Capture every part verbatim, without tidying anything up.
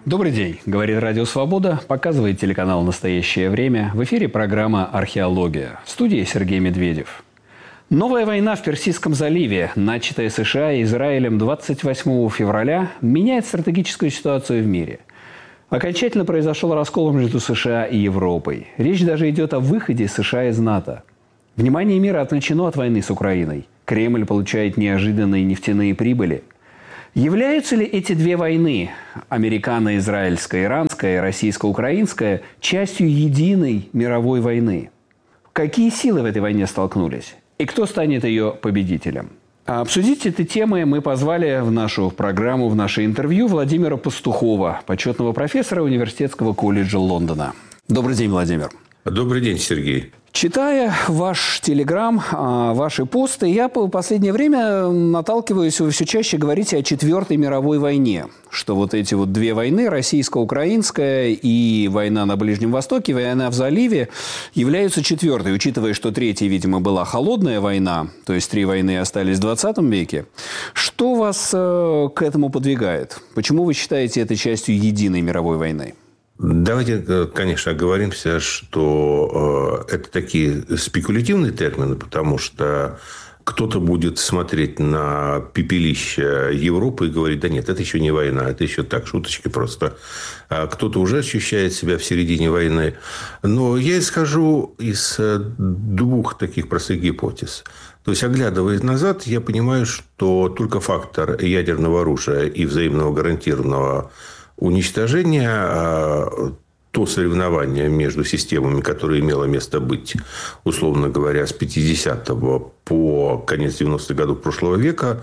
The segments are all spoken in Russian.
Добрый день, говорит Радио Свобода, показывает телеканал «Настоящее время». В эфире программа «Археология». В студии Сергей Медведев. Новая война в Персидском заливе, начатая США и Израилем двадцать восьмого февраля, меняет стратегическую ситуацию в мире. Окончательно произошел раскол между США и Европой. Речь даже идет о выходе США из НАТО. Внимание мира отвлечено от войны с Украиной. Кремль получает неожиданные нефтяные прибыли. Являются ли эти две войны, американо-израильская, иранская и российско-украинская, частью единой мировой войны? Какие силы в этой войне столкнулись? И кто станет ее победителем? А обсудить эти темы мы позвали в нашу программу, в наше интервью Владимира Пастухова, почетного профессора Университетского колледжа Лондона. Добрый день, Владимир. Добрый день, Сергей. Читая ваш телеграм, ваши посты, я в последнее время наталкиваюсь, вы все чаще говорите о Четвертой мировой войне. Что вот эти вот две войны, российско-украинская и война на Ближнем Востоке, война в заливе, являются четвертой, учитывая, что третья, видимо, была холодная война, то есть три войны остались в двадцатом веке. Что вас э, к этому подвигает? Почему вы считаете это частью единой мировой войны? Давайте, конечно, оговоримся, что э, это такие спекулятивные термины, потому что кто-то будет смотреть на пепелище Европы и говорить: да нет, это еще не война, это еще так, шуточки просто. А кто-то уже ощущает себя в середине войны. Но я исхожу из двух таких простых гипотез. То есть, оглядываясь назад, я понимаю, что только фактор ядерного оружия и взаимного гарантированного уничтожение, то соревнование между системами, которое имело место быть, условно говоря, с пятидесятого по конец девяностых годов прошлого века,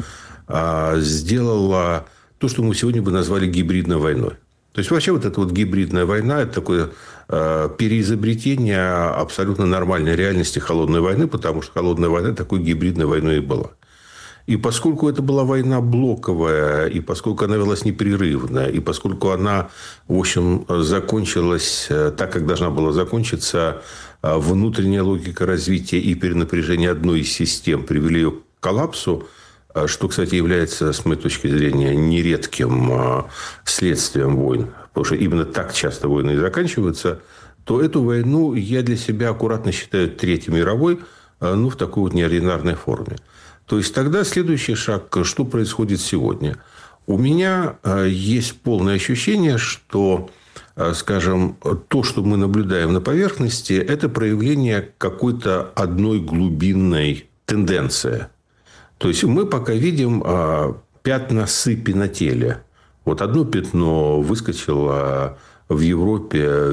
сделало то, что мы сегодня бы назвали гибридной войной. То есть, вообще, вот эта вот гибридная война – это такое переизобретение абсолютно нормальной реальности холодной войны, потому что холодная война такой гибридной войной и была. И поскольку это была война блоковая, и поскольку она велась непрерывно, и поскольку она, в общем, закончилась так, как должна была закончиться, внутренняя логика развития и перенапряжение одной из систем привели ее к коллапсу, что, кстати, является, с моей точки зрения, нередким следствием войн, потому что именно так часто войны и заканчиваются, то эту войну я для себя аккуратно считаю Третьей мировой, ну, в такой вот неординарной форме. То есть, тогда следующий шаг, что происходит сегодня. У меня есть полное ощущение, что, скажем, то, что мы наблюдаем на поверхности, это проявление какой-то одной глубинной тенденции. То есть, мы пока видим пятна сыпи на теле. Вот одно пятно выскочило в Европе в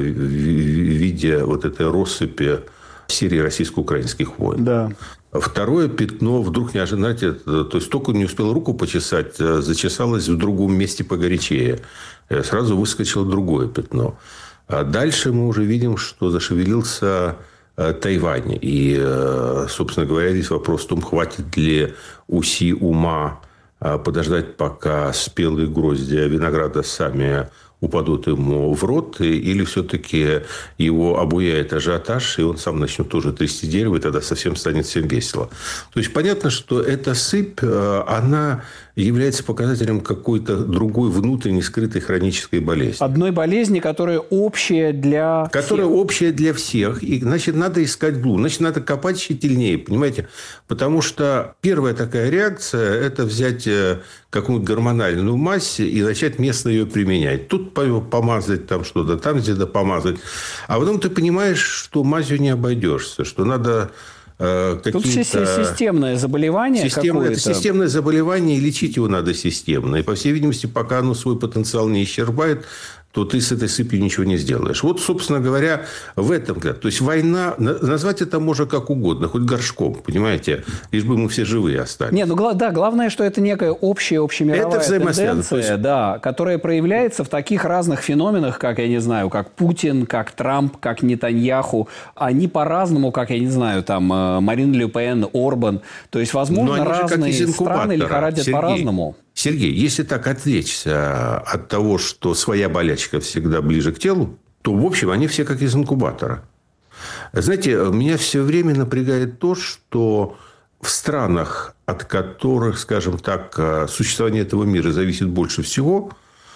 виде вот этой россыпи серии российско-украинских войн. Да. Второе пятно вдруг неожиданно, знаете, то есть, только не успел руку почесать, зачесалось в другом месте погорячее. Сразу выскочило другое пятно. А дальше мы уже видим, что зашевелился Тайвань. И, собственно говоря, здесь вопрос в том, хватит ли Уси ума подождать, пока спелые грозди винограда сами упадут ему в рот, или все-таки его обуяет ажиотаж, и он сам начнет тоже трясти дерево, и тогда совсем станет всем весело. То есть, понятно, что эта сыпь, она является показателем какой-то другой внутренней скрытой хронической болезни. Одной болезни, которая общая для Которая всех. общая для всех. И, значит, надо искать глубь. Значит, надо копать щетельнее, понимаете? Потому что первая такая реакция – это взять какую-нибудь гормональную мазь и начать местно ее применять. Тут помазать там что-то, там где-то помазать. А потом ты понимаешь, что мазью не обойдешься, что надо... Тут системное заболевание системное, это системное заболевание, и лечить его надо системно. И, по всей видимости, пока оно свой потенциал не исчерпает, то ты с этой сыпью ничего не сделаешь. Вот, собственно говоря, в этом... То есть, война... Назвать это можно как угодно, хоть горшком, понимаете? Лишь бы мы все живые остались. Нет, ну да, главное, что это некая общая, общемировая это тенденция, есть... да, которая проявляется в таких разных феноменах, как, я не знаю, как Путин, как Трамп, как Нетаньяху. Они по-разному, как, я не знаю, там, Марин Ле Пен, Орбан. То есть, возможно, разные страны лихорадят по-разному. Сергей, если так отвлечься от того, что своя болячка всегда ближе к телу, то, в общем, они все как из инкубатора. Знаете, меня все время напрягает то, что в странах, от которых, скажем так, существование этого мира зависит больше всего,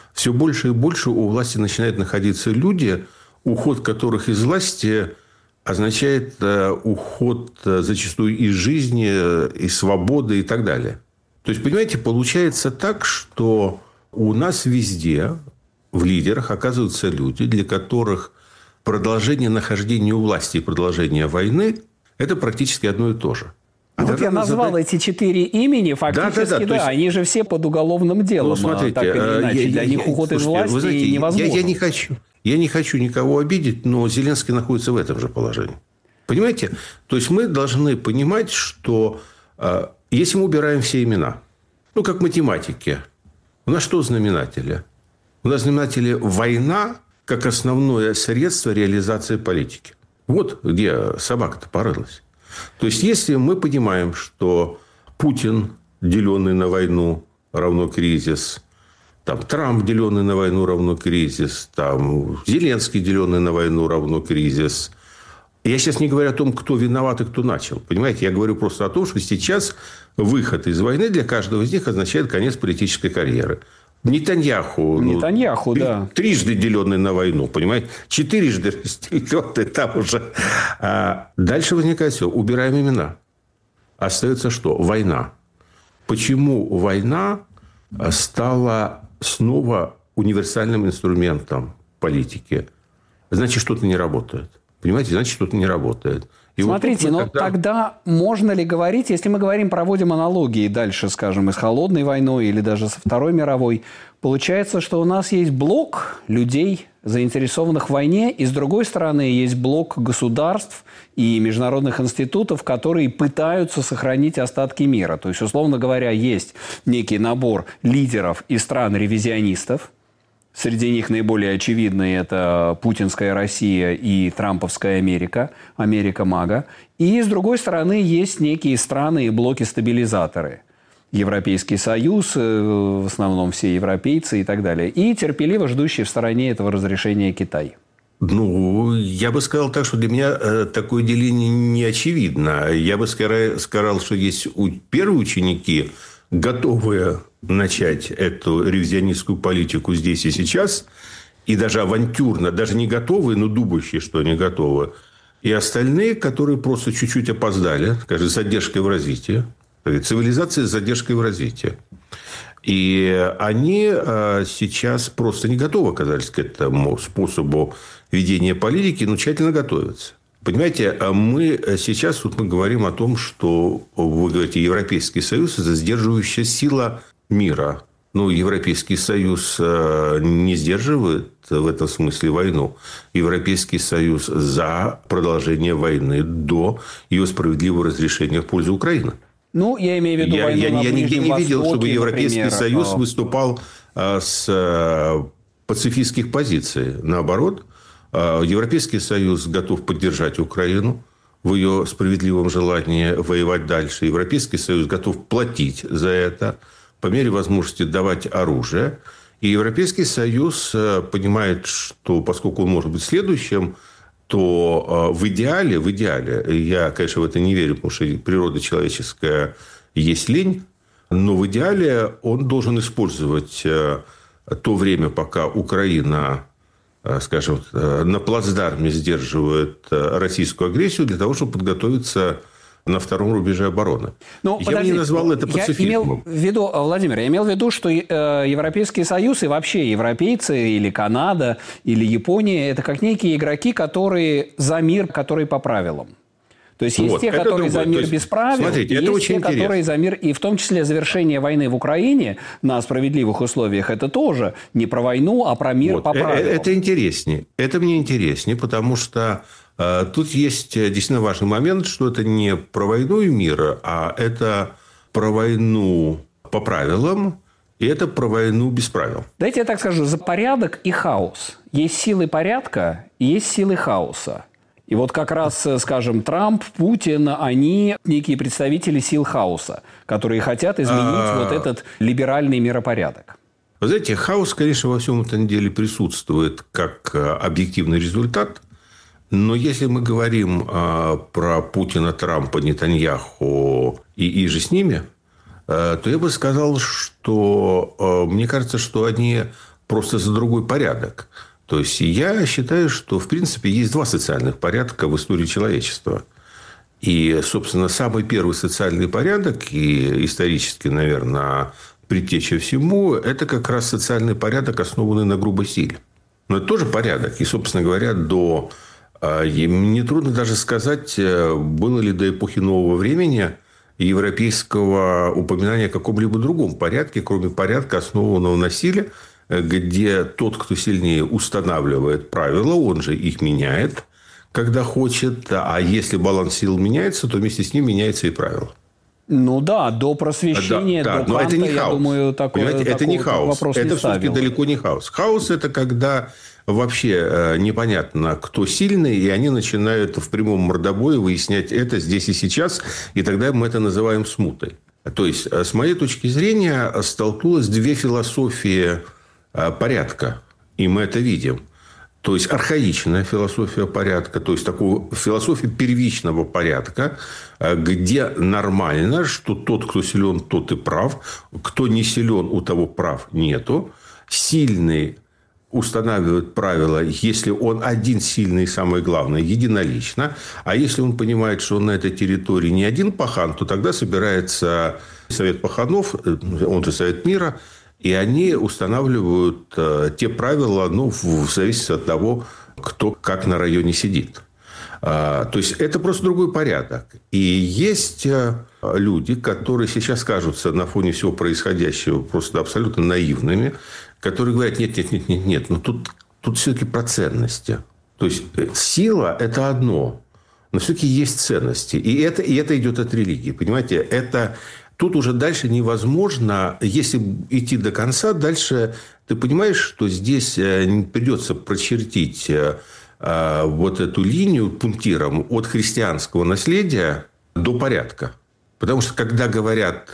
все больше и больше у власти начинают находиться люди, уход которых из власти означает уход зачастую из жизни, из свободы и так далее. То есть, понимаете, получается так, что у нас везде в лидерах оказываются люди, для которых продолжение нахождения у власти и продолжение войны – это практически одно и то же. А вот я назвал задать... эти четыре имени, фактически, да, да, да, да есть... они же все под уголовным делом. Ну, смотрите, так или иначе, я, для я, них уход из власти вы знаете, невозможно. Я, я, не хочу, я не хочу никого обидеть, но Зеленский находится в этом же положении. Понимаете? То есть, мы должны понимать, что если мы убираем все имена, ну, как математики, у нас что знаменатели? У нас знаменатели война как основное средство реализации политики. Вот где собака-то порылась. То есть, если мы понимаем, что Путин, деленный на войну, равно кризис, там, Трамп, деленный на войну, равно кризис, там, Зеленский, деленный на войну, равно кризис. Я сейчас не говорю о том, кто виноват и кто начал. Понимаете, я говорю просто о том, что сейчас выход из войны для каждого из них означает конец политической карьеры. Нетаньяху, Нетаньяху, ну, да. Трижды деленный на войну, понимаете? Четырежды разделенный там уже. А дальше возникает все. Убираем имена. Остается что? Война. Почему война стала снова универсальным инструментом политики? Значит, что-то не работает. Понимаете, значит, что-то не работает. И Смотрите, вот но тогда... тогда можно ли говорить, если мы говорим, проводим аналогии дальше, скажем, и с холодной войной или даже со Второй мировой, получается, что у нас есть блок людей, заинтересованных в войне, и с другой стороны есть блок государств и международных институтов, которые пытаются сохранить остатки мира. То есть, условно говоря, есть некий набор лидеров и стран-ревизионистов. Среди них наиболее очевидные – это путинская Россия и трамповская Америка, Америка-мага. И, с другой стороны, есть некие страны и блоки-стабилизаторы. Европейский Союз, в основном все европейцы и так далее. И терпеливо ждущий в стороне этого разрешения Китай. Ну, я бы сказал так, что для меня такое деление не очевидно. Я бы сказал, что есть первые ученики, готовые начать эту ревизионистскую политику здесь и сейчас, и даже авантюрно, даже не готовые, но думающие, что они готовы. И остальные, которые просто чуть-чуть опоздали, скажем, с задержкой в развитии. Цивилизация с задержкой в развитии. И они сейчас просто не готовы оказались к этому способу ведения политики, но тщательно готовятся. Понимаете, мы сейчас тут мы говорим о том, что, вы говорите, Европейский Союз – это сдерживающая сила мира. Ну, Европейский Союз не сдерживает в этом смысле войну. Европейский Союз за продолжение войны до ее справедливого разрешения в пользу Украины. Ну, я имею в виду я, войну я, на я нигде не видел, Востоке, чтобы Европейский например, Союз а... выступал с пацифистских позиций. Наоборот, Европейский Союз готов поддержать Украину в ее справедливом желании воевать дальше. Европейский Союз готов платить за это, по мере возможности давать оружие. И Европейский Союз понимает, что поскольку он может быть следующим, то в идеале, в идеале, я, конечно, в это не верю, потому что природа человеческая есть лень, но в идеале он должен использовать то время, пока Украина, скажем, на плацдарме сдерживает российскую агрессию, для того, чтобы подготовиться на втором рубеже обороны. Ну, я бы не назвал это пацифизмом. Я имел в виду, Владимир, я имел в виду, что Европейский Союз и вообще европейцы или Канада или Япония – это как некие игроки, которые за мир, которые по правилам. То есть, есть вот, те, которые другое. За мир есть, без правил, смотрите, и это есть очень те, интересно. Которые за мир, и в том числе завершение войны в Украине на справедливых условиях, это тоже не про войну, а про мир вот. По правилам. Это интереснее. Это мне интереснее, потому что э, тут есть действительно важный момент, что это не про войну и мир, а это про войну по правилам, и это про войну без правил. Дайте я так скажу, за порядок и хаос. Есть силы порядка и есть силы хаоса. И вот как раз, скажем, Трамп, Путин, они некие представители сил хаоса, которые хотят изменить А-а-а. вот этот либеральный миропорядок. Вы знаете, хаос, конечно, во всем этом деле присутствует как объективный результат. Но если мы говорим про Путина, Трампа, Нетаньяху и иже с ними, то я бы сказал, что мне кажется, что они просто за другой порядок. То есть, я считаю, что, в принципе, есть два социальных порядка в истории человечества. И, собственно, самый первый социальный порядок, и исторически, наверное, предтеча всему, это как раз социальный порядок, основанный на грубой силе. Но это тоже порядок. И, собственно говоря, до... Мне трудно даже сказать, было ли до эпохи нового времени европейского упоминания о каком-либо другом порядке, кроме порядка, основанного на силе, где тот, кто сильнее, устанавливает правила, он же их меняет, когда хочет. А если баланс сил меняется, то вместе с ним меняется и правило. Ну да, до просвещения, да, да, до но Канта, это не я хаос. думаю, такое, Понимаете, это не хаос. вопрос это не все-таки ставил. далеко не хаос. Хаос – это когда вообще непонятно, кто сильный, и они начинают в прямом мордобое выяснять это здесь и сейчас, и тогда мы это называем смутой. То есть, с моей точки зрения, столкнулось две философии порядка, и мы это видим. То есть, архаичная философия порядка, то есть, такую философию первичного порядка, где нормально, что тот, кто силен, тот и прав, кто не силен, у того прав нету. Сильный устанавливает правила, если он один сильный, самое главное, единолично. А если он понимает, что он на этой территории не один пахан, то тогда собирается совет паханов, он же совет мира, и они устанавливают те правила, ну, в зависимости от того, кто как на районе сидит. То есть, это просто другой порядок. И есть люди, которые сейчас кажутся на фоне всего происходящего просто абсолютно наивными, которые говорят, нет, нет, нет, нет, нет, но тут, тут все-таки про ценности. То есть, сила – это одно, но все-таки есть ценности. И это, и это идет от религии. Понимаете, это... Тут уже дальше невозможно, если идти до конца, дальше ты понимаешь, что здесь придется прочертить вот эту линию пунктиром от христианского наследия до порядка. Потому что, когда говорят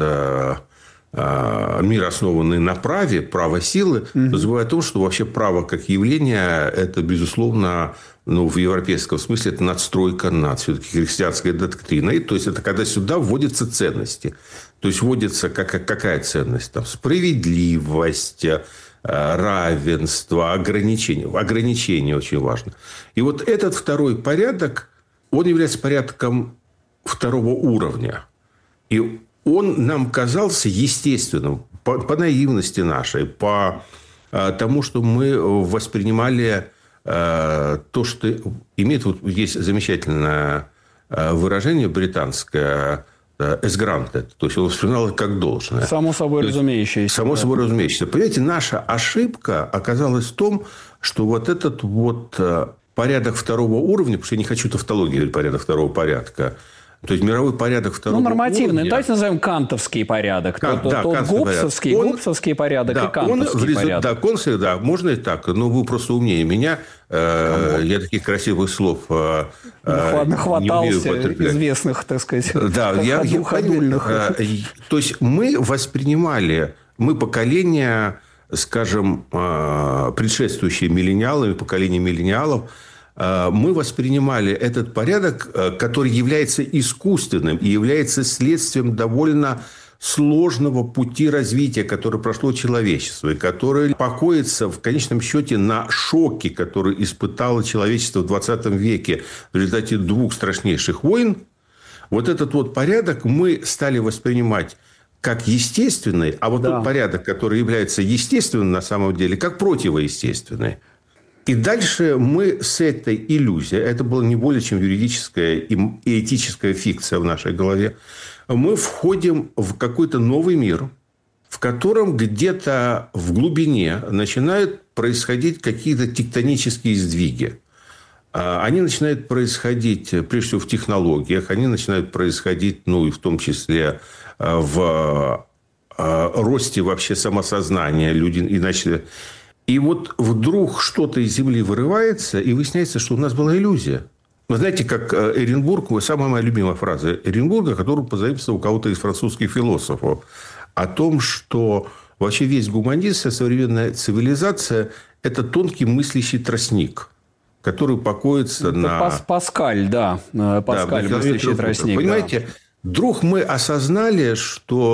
мир, основанный на праве, право силы, mm-hmm. то забывая о том, что вообще право как явление, это, безусловно, ну, в европейском смысле, это надстройка над все-таки христианской доктриной. То есть, это когда сюда вводятся ценности. То есть, вводится как, какая ценность? Там, справедливость, равенство, ограничение. Ограничение очень важно. И вот этот второй порядок, он является порядком второго уровня. И он нам казался естественным по, по наивности нашей, по а, тому, что мы воспринимали а, то, что имеет... Вот есть замечательное а, выражение британское «as granted», то есть он воспринимал это как должное. Само собой то есть, разумеющееся. Само да. собой разумеющееся. Понимаете, наша ошибка оказалась в том, что вот этот вот порядок второго уровня, потому что я не хочу тавтологию говорить, порядок второго порядка, то есть, мировой порядок второго уровня... Ну, нормативный. уровня, давайте назовем кантовский порядок. Кан, тот да, тот гоббсовский, порядок. Он, гоббсовский порядок да, и кантовский он, порядок. Да, консы, да, можно и так. Но вы просто умнее меня. Э, я таких красивых слов э, нахватался известных, так сказать, да, я, я, ходульных. Э, то есть, мы воспринимали... Мы поколение, скажем, э, предшествующие миллениалами, поколение миллениалов, мы воспринимали этот порядок, который является искусственным и является следствием довольно сложного пути развития, который прошло человечество, и который покоится в конечном счете на шоке, который испытало человечество в двадцатом веке в результате двух страшнейших войн. Вот этот вот порядок мы стали воспринимать как естественный, а вот да. тот порядок, который является естественным на самом деле, как противоестественный. И дальше мы с этой иллюзией, это было не более чем юридическая и этическая фикция в нашей голове, мы входим в какой-то новый мир, в котором где-то в глубине начинают происходить какие-то тектонические сдвиги. Они начинают происходить, прежде всего, в технологиях, они начинают происходить, ну, и в том числе в росте вообще самосознания. Люди иначе... И вот вдруг что-то из земли вырывается, и выясняется, что у нас была иллюзия. Вы знаете, как Эренбург, самая моя любимая фраза Эренбурга, которую позаимствовал у кого-то из французских философов, о том, что вообще весь гуманизм, вся современная цивилизация – это тонкий мыслящий тростник, который покоится это на... Пас, Паскаль, да. Паскаль, да, мыслящий тростник. Понимаете, да. Вдруг мы осознали, что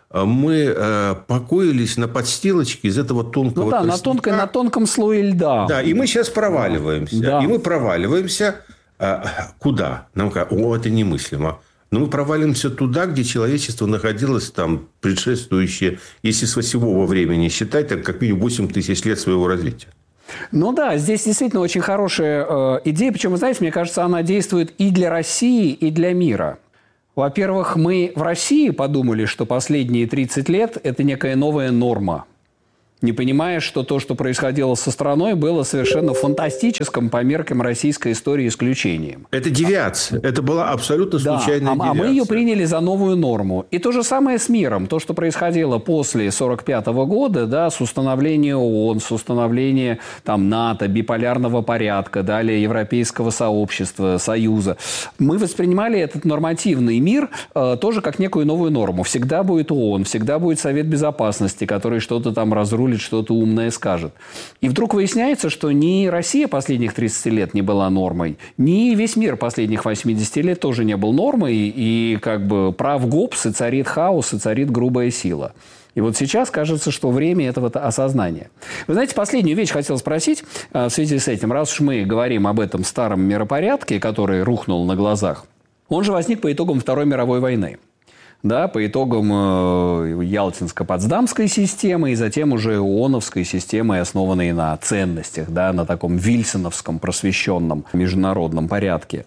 мы э, покоились на подстилочке из этого тонкого Ну да, на, тонкой, на тонком слое льда. Да, и мы сейчас проваливаемся. Да. И мы проваливаемся э, куда? Нам кажется, о, это немыслимо. Но мы проваливаемся туда, где человечество находилось там предшествующее, если с осевого времени считать, так как минимум восемь тысяч лет своего развития. Ну да, здесь действительно очень хорошая э, идея. Причем, вы знаете, мне кажется, она действует и для России, и для мира. Во-первых, мы в России подумали, что последние тридцать лет – это некая новая норма. Не понимая, что то, что происходило со страной, было совершенно фантастическим по меркам российской истории исключением. Это девиация. Это была абсолютно случайная да, а, девиация. А мы ее приняли за новую норму. И то же самое с миром. То, что происходило после сорок пятого года, да, с установлением ООН, с установлением там, НАТО, биполярного порядка, далее Европейского сообщества, Союза. Мы воспринимали этот нормативный мир э, тоже как некую новую норму. Всегда будет ООН, всегда будет Совет Безопасности, который что-то там разрулит, что-то умное скажет. И вдруг выясняется, что ни Россия последних тридцать лет не была нормой, ни весь мир последних восемьдесят лет тоже не был нормой, и как бы прав Гоббс, и царит хаос, и царит грубая сила. И вот сейчас кажется, что время этого осознания. Вы знаете, последнюю вещь хотел спросить в связи с этим. Раз уж мы говорим об этом старом миропорядке, который рухнул на глазах, он же возник по итогам Второй мировой войны. Да, по итогам э, Ялтинско-Потсдамской системы и затем уже ООНовской системы, основанной на ценностях, да, на таком вильсоновском просвещенном международном порядке.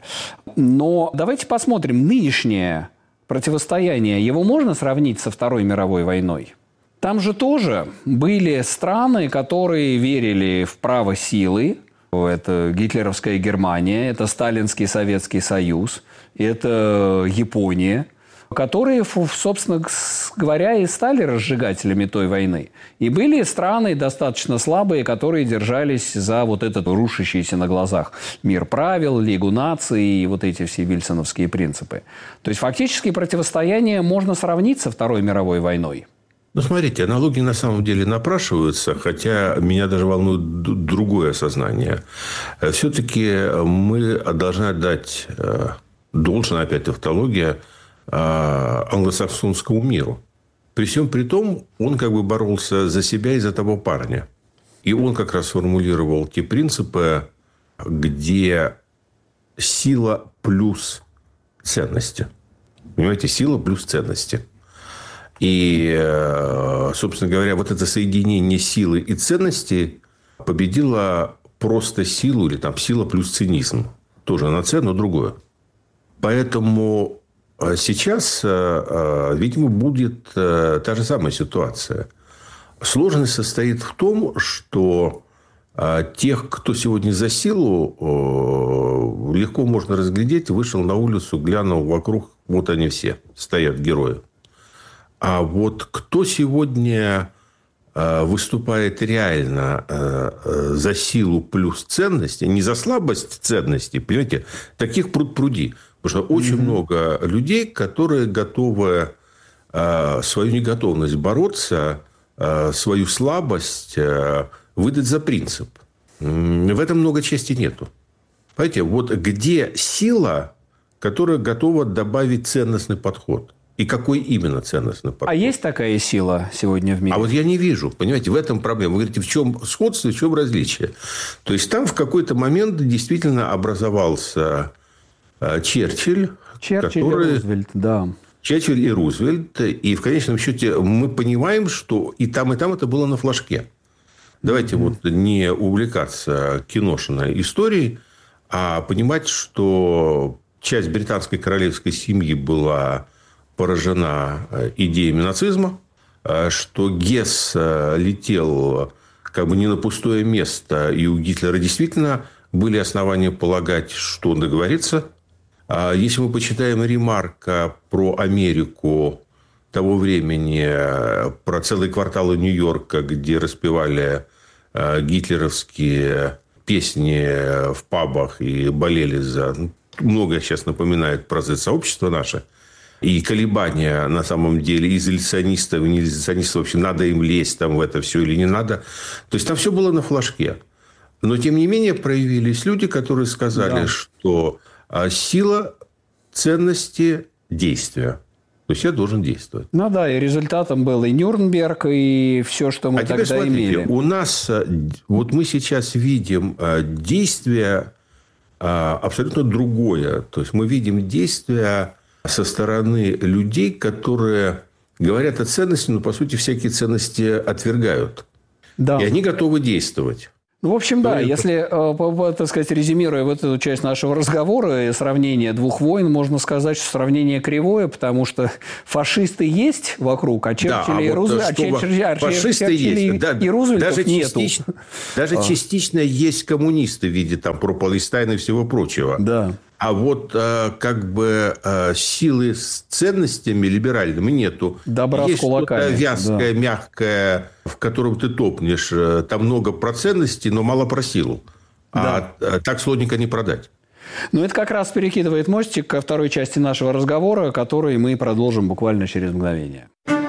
Но давайте посмотрим, нынешнее противостояние, его можно сравнить со Второй мировой войной? Там же тоже были страны, которые верили в право силы. Это гитлеровская Германия, это сталинский Советский Союз, это Япония, которые, собственно говоря, и стали разжигателями той войны. И были страны достаточно слабые, которые держались за вот этот рушащийся на глазах мир правил, Лигу наций и вот эти все вильсоновские принципы. То есть, фактически, противостояние можно сравнить со Второй мировой войной. Ну, смотрите, аналогии на самом деле напрашиваются, хотя меня даже волнует другое осознание. Все-таки мы должны отдать, должна опять тавтология, англосаксонскому миру. При всем при том, он как бы боролся за себя и за того парня. И он как раз сформулировал те принципы, где сила плюс ценности. Понимаете, сила плюс ценности. И, собственно говоря, вот это соединение силы и ценности победило просто силу, или там сила плюс цинизм. Тоже на цену, но другое. Поэтому сейчас, видимо, будет та же самая ситуация. Сложность состоит в том, что тех, кто сегодня за силу, легко можно разглядеть. Вышел на улицу, глянул вокруг, вот они все, стоят герои. А вот кто сегодня выступает реально за силу плюс ценности, не за слабость ценностей, понимаете, таких пруд-пруди. Потому что очень mm-hmm. много людей, которые готовы э, свою неготовность бороться, э, свою слабость э, выдать за принцип. В этом много чести нету. Понимаете, вот где сила, которая готова добавить ценностный подход? И какой именно ценностный подход? А есть такая сила сегодня в мире? А вот я не вижу. Понимаете, в этом проблема. Вы говорите, в чем сходство, в чем различие? То есть, там в какой-то момент действительно образовался Черчилль, Черчилль который... и Рузвельт, да. Черчилль и Рузвельт. И в конечном счете мы понимаем, что и там, и там это было на флажке. Давайте mm-hmm. вот не увлекаться киношной историей, а понимать, что часть британской королевской семьи была поражена идеями нацизма, что Гесс летел как бы не на пустое место, и у Гитлера действительно были основания полагать, что он договорится. Если мы почитаем Ремарка про Америку того времени, про целые кварталы Нью-Йорка, где распевали гитлеровские песни в пабах и болели за... Многое сейчас напоминает про сообщество наше. И колебания на самом деле изоляционистов, не изоляционистов, вообще надо им лезть там в это все или не надо. То есть, там все было на флажке. Но, тем не менее, проявились люди, которые сказали, да. что сила ценности действия. То есть я должен действовать. Ну да, и результатом был и Нюрнберг, и все, что мы а тогда теперь смотрите, имели. У нас, вот мы сейчас видим действие абсолютно другое. То есть мы видим действия со стороны людей, которые говорят о ценности, но по сути всякие ценности отвергают. Да. И они готовы действовать. Ну, в общем, да, это... если, так сказать, резюмируя вот эту часть нашего разговора и сравнение двух войн, можно сказать, что сравнение кривое, потому что фашисты есть вокруг, а Черчилля да, а и, вот Руз... а Черчилля, а фашисты Черчилля есть. и, Да, и Рузвельтов даже нету. Частично, даже а. частично есть коммунисты в виде там Пропалестайна и всего прочего. Да. А вот как бы силы с ценностями либеральными нету. Добра есть с кулаками. Что-то вязкое, да. мягкое, в котором ты топнешь. Там много про ценности, но мало про силу. Да. А так сложненько не продать. Ну, это как раз перекидывает мостик ко второй части нашего разговора, который мы продолжим буквально через мгновение.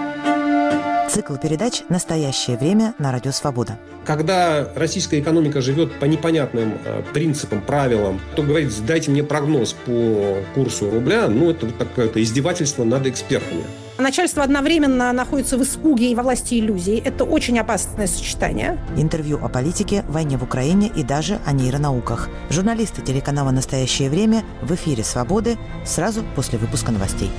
Цикл передач «Настоящее время» на Радио Свобода. Когда российская экономика живет по непонятным принципам, правилам, то говорит, дайте мне прогноз по курсу рубля, ну, это такое издевательство над экспертами. Начальство одновременно находится в испуге и во власти иллюзий. Это очень опасное сочетание. Интервью о политике, войне в Украине и даже о нейронауках. Журналисты телеканала «Настоящее время» в эфире «Свободы» сразу после выпуска новостей.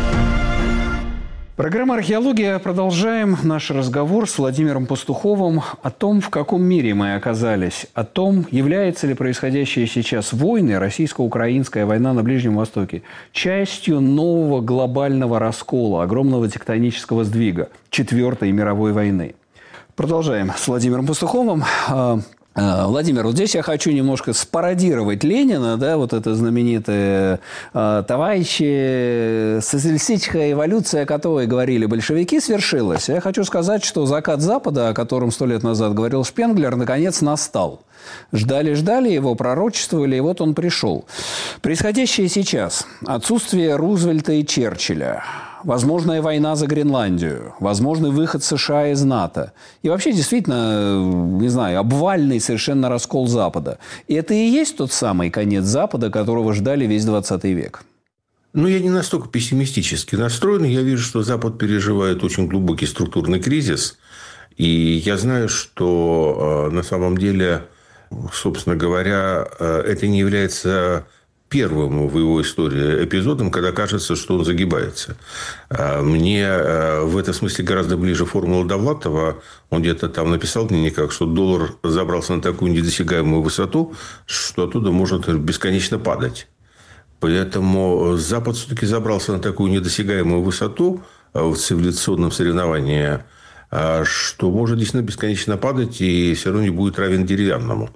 Программа «Археология». Продолжаем наш разговор с Владимиром Пастуховым о том, в каком мире мы оказались, о том, является ли происходящая сейчас война, российско-украинская война на Ближнем Востоке, частью нового глобального раскола, огромного тектонического сдвига Четвертой мировой войны. Продолжаем с Владимиром Пастуховым. Владимир, вот здесь я хочу немножко спародировать Ленина, да, вот это знаменитое э, «Товарищи, социалистическая эволюция, о которой говорили большевики, свершилась». Я хочу сказать, что закат Запада, о котором сто лет назад говорил Шпенглер, наконец настал. Ждали-ждали его, пророчествовали, и вот он пришел. Происходящее сейчас – отсутствие Рузвельта и Черчилля, возможная война за Гренландию, возможный выход США из НАТО. И вообще, действительно, не знаю, обвальный совершенно раскол Запада. И это и есть тот самый конец Запада, которого ждали весь двадцатый век. Ну, я не настолько пессимистически настроен. Я вижу, что Запад переживает очень глубокий структурный кризис. И я знаю, что на самом деле, собственно говоря, это не является первым в его истории эпизодом, когда кажется, что он загибается. Мне в этом смысле гораздо ближе формула Довлатова. Он где-то там написал в дневниках, что доллар забрался на такую недосягаемую высоту, что оттуда может бесконечно падать. Поэтому Запад все-таки забрался на такую недосягаемую высоту в цивилизационном соревновании, что может действительно бесконечно падать и все равно не будет равен деревянному.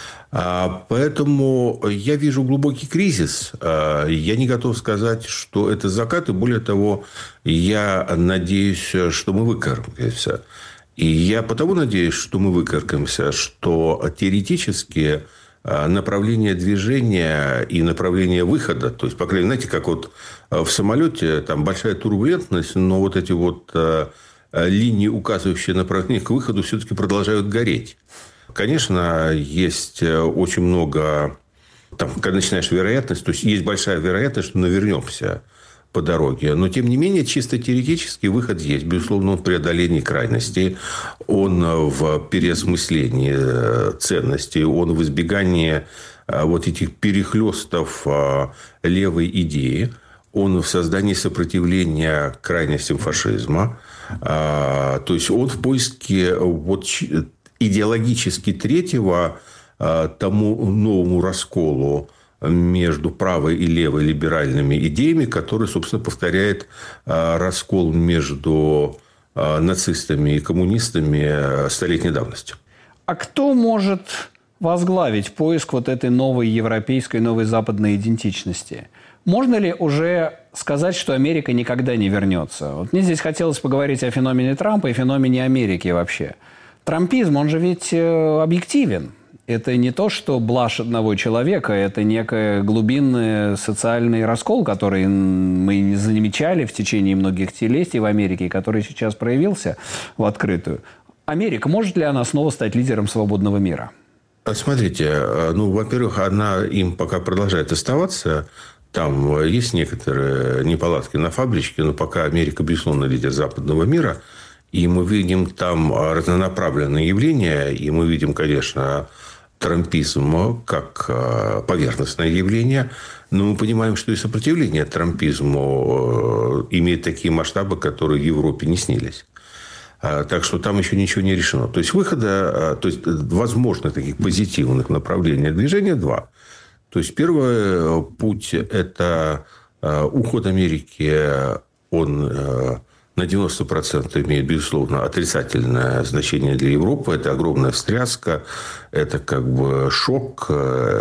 Поэтому я вижу глубокий кризис. Я не готов сказать, что это закат. И более того, я надеюсь, что мы выкарабкаемся. И я потому надеюсь, что мы выкарабкаемся, что теоретически направление движения и направление выхода, то есть, по крайней мере, знаете, как вот в самолете там большая турбулентность, но вот эти вот линии, указывающие направление к выходу, все-таки продолжают гореть. Конечно, есть очень много, там, когда начинаешь вероятность, то есть, есть большая вероятность, что мы вернемся по дороге. Но, тем не менее, чисто теоретически выход есть. Безусловно, он в преодолении крайностей, он в переосмыслении ценностей, он в избегании вот этих перехлестов левой идеи, он в создании сопротивления крайностям фашизма. То есть, он в поиске вот идеологически третьего тому новому расколу между правой и левой либеральными идеями, который, собственно, повторяет раскол между нацистами и коммунистами столетней давности. А кто может возглавить поиск вот этой новой европейской, новой западной идентичности? Можно ли уже сказать, что Америка никогда не вернется? Вот мне здесь хотелось поговорить о феномене Трампа и феномене Америки вообще. Трампизм, он же ведь объективен. Это не то, что блажь одного человека, это некий глубинный социальный раскол, который мы не замечали в течение многих столетий в Америке, который сейчас проявился в открытую. Америка, может ли она снова стать лидером свободного мира? Смотрите, ну, во-первых, она им пока продолжает оставаться, Там есть некоторые неполадки на фабричке, но пока Америка, безусловно, лидер западного мира, и мы видим там разнонаправленные явления, и мы видим, конечно, трампизм как поверхностное явление, но мы понимаем, что и сопротивление трампизму имеет такие масштабы, которые в Европе не снились. Так что там еще ничего не решено. То есть выхода, то есть возможных таких позитивных направлений движения два. То есть первый путь – это уход Америки, он на девяносто процентов имеет, безусловно, отрицательное значение для Европы. Это огромная встряска, это как бы шок,